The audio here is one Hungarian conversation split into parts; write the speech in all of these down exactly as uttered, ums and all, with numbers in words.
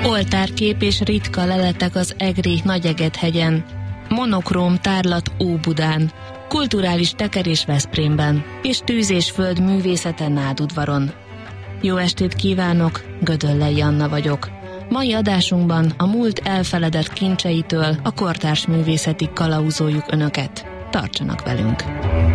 Oltárkép és ritka leletek az egri Nagyegedhegyen. Monokróm tárlat Óbudán. Kulturális tekerés Veszprémben. És tűz és föld művészete Nádudvaron. Jó estét kívánok, Gödöllei Anna vagyok. Mai adásunkban a múlt elfeledett kincseitől a kortárs művészetig kalauzoljuk Önöket. Tartsanak velünk!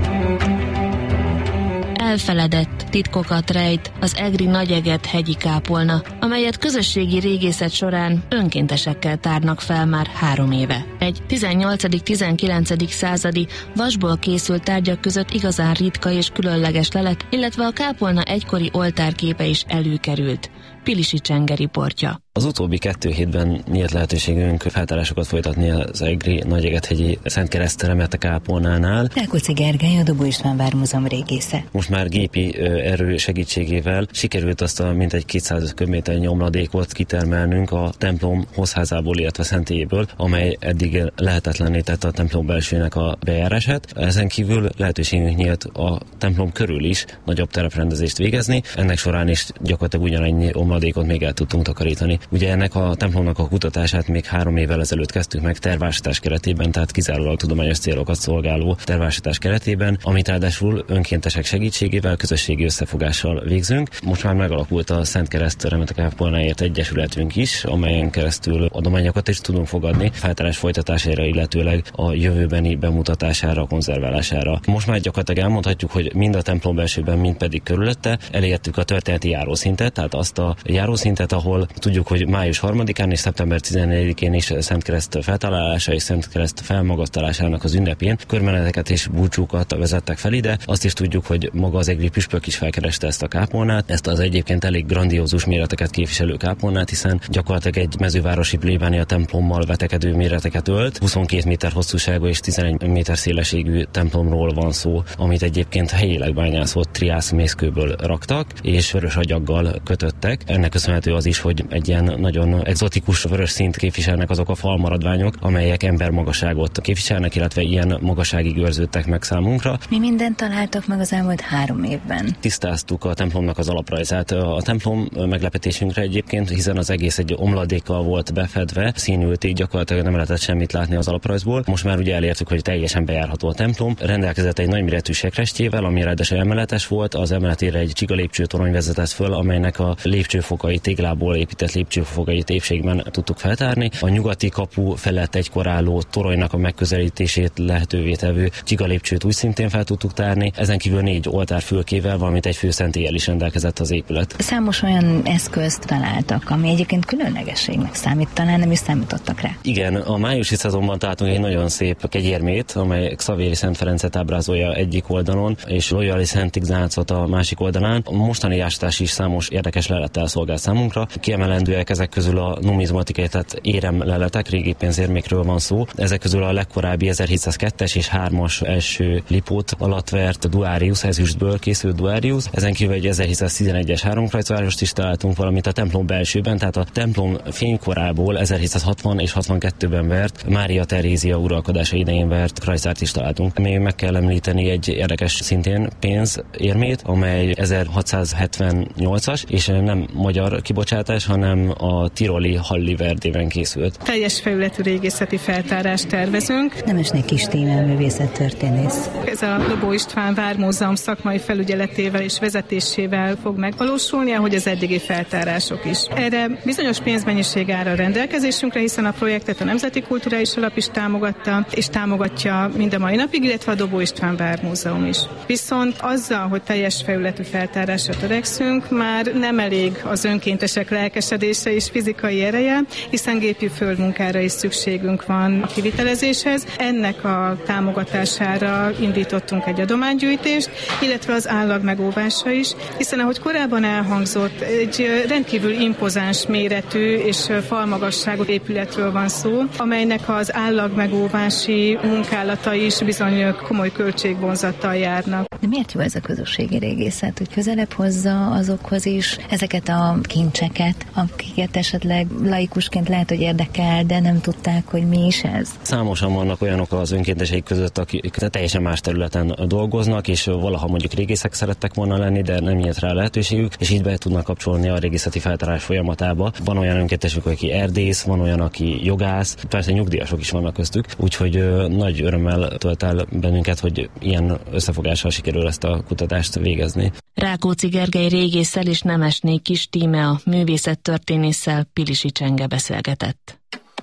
Elfeledett titkokat rejt az egri Nagyegedhegyi kápolna, amelyet közösségi régészet során önkéntesekkel tárnak fel már három éve. Egy tizennyolcadik-tizenkilencedik századi vasból készült tárgyak között igazán ritka és különleges lelet, illetve a kápolna egykori oltárképe is előkerült. Pilisi Csenge riportja. Az utóbbi kettő hétben nyílt lehetőségünk feltárásokat folytatni az egri Nagyegedhegyi Szent Kereszt remete kápolnánál. Rákóczi Gergely, a Dobó István Vármúzeum régésze. Most már gépi erő segítségével sikerült azt a mintegy kétszáz köbméter nyomladékot kitermelnünk a templom hozházából, illetve szentélyéből, amely eddig lehetetlenné tette a templom belsőnek a bejárását. Ezen kívül lehetőségünk nyílt a templom körül is nagyobb tereprendezést végezni. Ennek során is gyakorlatilag ugyanannyi omladékot még el tudtunk takarítani. Ugye ennek a templomnak a kutatását még három évvel ezelőtt kezdtük meg tervásítás keretében, tehát kizárólag tudományos célokat szolgáló tervásítás keretében, amit ráadásul önkéntesek segítségével, közösségi összefogással végzünk. Most már megalakult a Szent Kereszt remete kápolnáért egyesületünk is, amelyen keresztül adományokat is tudunk fogadni, feltárás folytatására, illetőleg a jövőbeni bemutatására, konzerválására. Most már gyakorlatilag elmondhatjuk, hogy mind a templom belsőben, mind pedig körülötte elértük a történeti járószintet, tehát azt a járószintet, ahol tudjuk, hogy május harmadikán és szeptember tizennegyedikén is Szent Kereszt feltalálása és Szent Kereszt felmagasztalásának az ünnepén körmeneteket és búcsúkat vezettek fel ide. Azt is tudjuk, hogy maga az egri püspök is felkereste ezt a kápolnát, ezt az egyébként elég grandiózus méreteket képviselő kápolnát, hiszen gyakorlatilag egy mezővárosi plébánia templommal vetekedő méreteket ölt. huszonkét méter hosszúságú és tizenegy méter szélességű templomról van szó, amit egyébként helyileg bányászott triász mészkőből raktak, és vörös agyaggal kötöttek. Ennek köszönhető az is, hogy egy ilyen nagyon egzotikus vörös színt képviselnek azok a falmaradványok, amelyek embermagasságot képviselnek, illetve ilyen magasságig őrződtek meg számunkra. Mi mindent találtak meg az elmúlt három évben? Tisztáztuk a templomnak az alaprajzát. A templom meglepetésünkre egyébként, hiszen az egész egy omladékkal volt befedve, színültig, gyakorlatilag nem lehetett semmit látni az alaprajzból. Most már ugye elértük, hogy teljesen bejárható a templom. Rendelkezett egy nagyméretű sekrestjével, ami ráadásul emeletes volt, az emeletére egy csiga lépcsőtorony vezetett föl, amelynek a lépcsőfokai téglából épített lépcsőfokait épségben tudtuk feltárni. A nyugati kapu felett egykor álló toronynak a megközelítését lehetővé tevő csiga lépcsőt úgy szintén fel tudtuk tárni. Ezen kívül négy oltárfülkével, valamint egy főszentéllyel is rendelkezett az épület. Számos olyan eszközt találtak, ami egyébként különlegességnek számít, talán nem is számítottak rá. Igen, a májusi szezonban találtunk egy nagyon szép kegyérmét, amely Xavéri Szent Ferencet ábrázolja egyik oldalon, és Loyali Szent Ignácot a másik oldalán. A mostani ásatás is számos érdekes lelettel szolgál számunkra. Kiemelendőek ezek közül a numizmatikai, tehát érem leletek, régi pénzérmékről van szó. Ezek közül a legkorábbi ezerhétszázkettes és hármas első lipót alatt vert Duarius, ezüstből készült Duarius. Ezen kívül egy ezerhétszáztizenegyes háromkrajcvárost is találtunk, valamint a templom belsőben, tehát a templom fénykorából ezerhétszázhatvan és hatvankettőben vert Mária Terézia uralkodása idején vert krajcárt is találtunk. Még meg kell említeni egy érdekes szintén pénzérmét, amely ezerhatszázhetvennyolcas, és nem magyar kibocsátás, hanem a tiroli Halliverdében készült. Teljes felületű régészeti feltárást tervezünk. Nemesné Kistína művészettörténész. Ez a Dobó István Vármúzeum szakmai felügyeletével és vezetésével fog megvalósulni, ahogy az eddigi feltárások is. Erre bizonyos pénzmennyiség áll a rendelkezésünkre, hiszen a projektet a Nemzeti Kulturális Alap is támogatta, és támogatja mind a mai napig, illetve a Dobó István Vármúzeum is. Viszont azzal, hogy teljes felületű feltárásra törekszünk, már nem elég az önkéntesek lelkesedése és fizikai ereje, hiszen gépi földmunkára is szükségünk van a kivitelezéshez. Ennek a támogatására indítottunk egy adománygyűjtést, illetve az állag megóvása is, hiszen ahogy korábban elhangzott, egy rendkívül impozáns méretű és falmagasságú épületről van szó, amelynek az állag megóvási munkálata is bizony komoly költségvonzattal járnak. De miért jó ez a közösségi régészet, hogy közelebb hozza azokhoz is ezeket a kincseket, akiket esetleg laikusként lehet, hogy érdekel, de nem tudták, hogy mi is ez? Számosan vannak olyanok az önkénteseik között, akik teljesen más területen dolgoznak, és valaha mondjuk régészek szerettek volna lenni, de nem nyílt rá lehetőségük, és így be tudnak kapcsolni a régészeti feltárás folyamatába. Van olyan önkéntesük, aki erdész, van olyan, aki jogász, persze nyugdíjasok is vannak köztük, úgyhogy ö, nagy örömmel tölt el bennünket, hogy ilyen összefogással sikerül ezt a kutatást végezni. Rákóczi Gergely régésszel és Nemesné Kis Tímea művészettörténésszel Pilisi Csenge beszélgetett.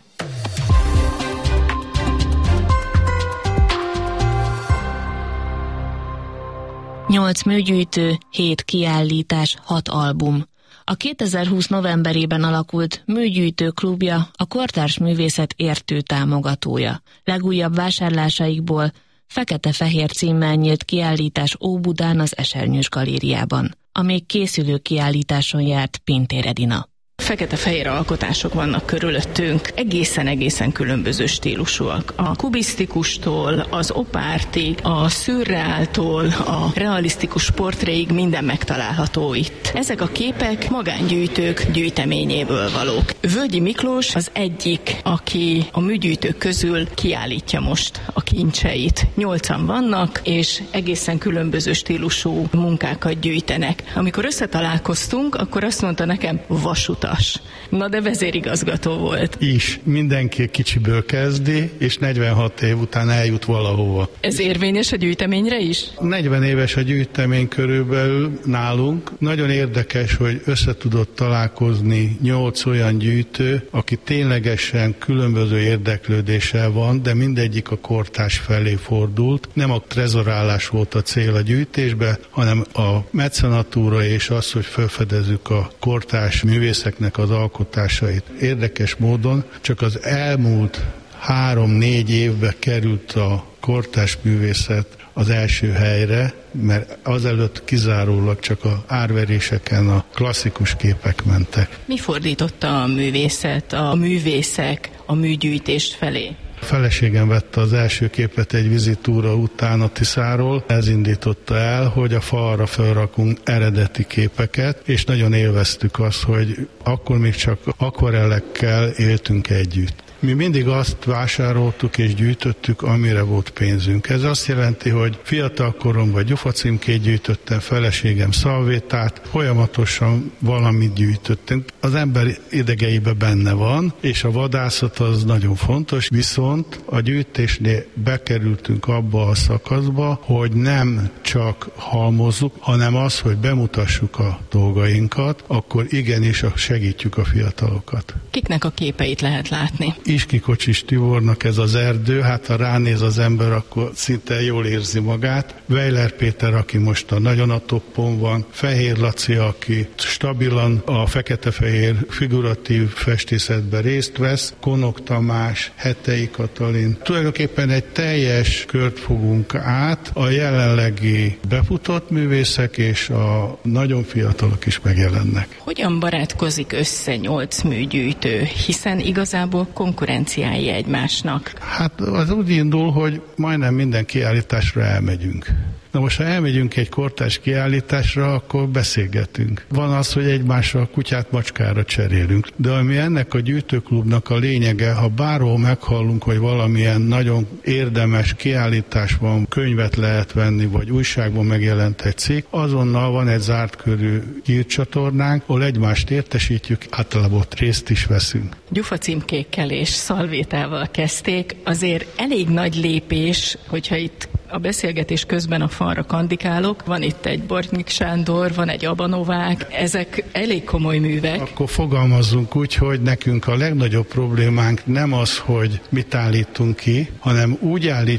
Nyolc műgyűjtő, hét kiállítás, hat album. A kétezer-húsz novemberében alakult Műgyűjtő Klubja a kortárs művészet értő támogatója. Legújabb vásárlásaikból Fekete-fehér címmel nyílt kiállítás Óbudán az Esernyős galériában. A még készülő kiállításon járt Pintér Edina. Fekete-fehér alkotások vannak körülöttünk, egészen-egészen különböző stílusúak. A kubisztikustól, az opártig, a szürreáltól, a realisztikus portréig minden megtalálható itt. Ezek a képek magángyűjtők gyűjteményéből valók. Völgyi Miklós az egyik, aki a műgyűjtők közül kiállítja most a kincseit. Nyolcan vannak, és egészen különböző stílusú munkákat gyűjtenek. Amikor összetalálkoztunk, akkor azt mondta nekem, vasutas. Na de vezérigazgató volt. Is. Mindenki kicsiből kezdi, és negyvenhat év után eljut valahova. Ez érvényes a gyűjteményre is? negyven éves a gyűjtemény körülbelül nálunk. Nagyon érdekes, hogy összetudott találkozni nyolc olyan gyűjtő, aki ténylegesen különböző érdeklődéssel van, de mindegyik a kortárs felé fordult. Nem a trezorálás volt a cél a gyűjtésbe, hanem a mecenatúra és az, hogy felfedezzük a kortárs művészeknek az alkotásait. Érdekes módon csak az elmúlt három-négy évbe került a kortárs művészet az első helyre, mert azelőtt kizárólag csak a árveréseken a klasszikus képek mentek. Mi fordította a művészet, a művészek a műgyűjtést felé? A feleségem vette az első képet egy vizitúra után a Tiszáról. Ez indította el, hogy a falra felrakunk eredeti képeket, és nagyon élveztük azt, hogy akkor még csak akvarellekkel éltünk együtt. Mi mindig azt vásároltuk és gyűjtöttük, amire volt pénzünk. Ez azt jelenti, hogy fiatal koromban gyufacímkét gyűjtöttem, feleségem szalvétát, folyamatosan valamit gyűjtöttünk. Az ember idegeibe benne van, és a vadászat az nagyon fontos, viszont a gyűjtésnél bekerültünk abba a szakaszba, hogy nem csak halmozzuk, hanem az, hogy bemutassuk a dolgainkat, akkor igenis segítjük a fiatalokat. Kiknek a képeit lehet látni? Iski Kocsis Tibornak ez az erdő, hát ha ránéz az ember, akkor szinte jól érzi magát. Weiler Péter, aki most a nagyon a toppon van, Fehér Laci, aki stabilan a fekete-fehér figuratív festészetben részt vesz, Konok Tamás, Hetei Katalin. Tulajdonképpen egy teljes kört fogunk át, a jelenlegi befutott művészek és a nagyon fiatalok is megjelennek. Hogyan barátkozik össze nyolc műgyűjtő, hiszen igazából konkurenciái egymásnak? Hát az úgy indul, hogy majdnem minden kiállításra elmegyünk. Na most, ha elmegyünk egy kortárs kiállításra, akkor beszélgetünk. Van az, hogy egymással kutyát macskára cserélünk. De ami ennek a gyűjtőklubnak a lényege, ha bárhol meghallunk, hogy valamilyen nagyon érdemes kiállítás van, könyvet lehet venni, vagy újságban megjelent egy cikk, azonnal van egy zárt körű hírcsatornánk, ahol egymást értesítjük, általában ott részt is veszünk. Gyufacímkékkel és szalvétával kezdték, azért elég nagy lépés, hogyha itt a beszélgetés közben a falra kandikálok, van itt egy Bortnyik Sándor, van egy Abanovák, ezek elég komoly művek. Akkor fogalmazzunk úgy, hogy nekünk a legnagyobb problémánk nem az, hogy mit állítunk ki, hanem úgy állítjuk